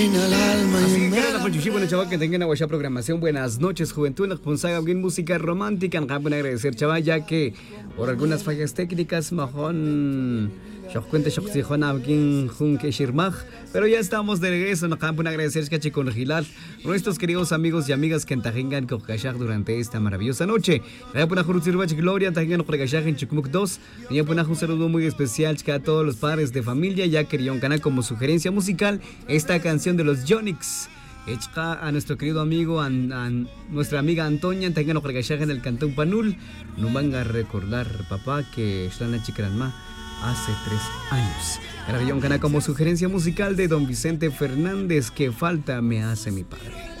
Así que la Juchichi, bueno, chaval, que tengan agua programación. Buenas noches, juventud. La Ponsaga, bien música romántica. Nos van a agradecer, chaval, ya que por algunas fallas técnicas, majón. Pero ya estamos de regreso. Nos van a agradecer, caché con Gilal, nuestros queridos amigos y amigas que entajingan con Kashak durante esta maravillosa noche. Ya por Gloria, entajingan con Kashak en Chukmuk 2. Ya por un saludo muy especial a todos los padres de familia, ya querían ganar como sugerencia musical esta canción de los Yonix. A nuestro querido amigo, nuestra amiga Antonia, tengan en el Cantón Panul. No van a recordar, papá, que Shlana Chikranma hace 3 años. Era como sugerencia musical de don Vicente Fernández, que falta me hace mi padre.